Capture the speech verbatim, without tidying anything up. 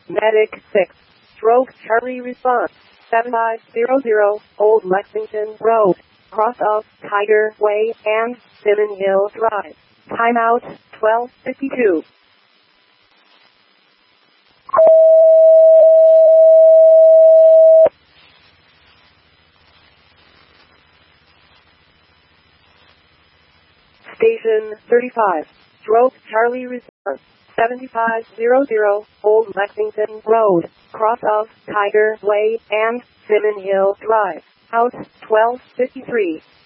Medic six. Stroke Charlie response. seven five zero zero, Old Lexington Road, cross of Tiger Way and Simmon Hill Drive. Timeout, twelve fifty-two. Station thirty-five. Stroke Charlie response. seventy-five hundred, Old Lexington Road, cross of Tiger Way and Simmon Hill Drive. Out twelve fifty-three.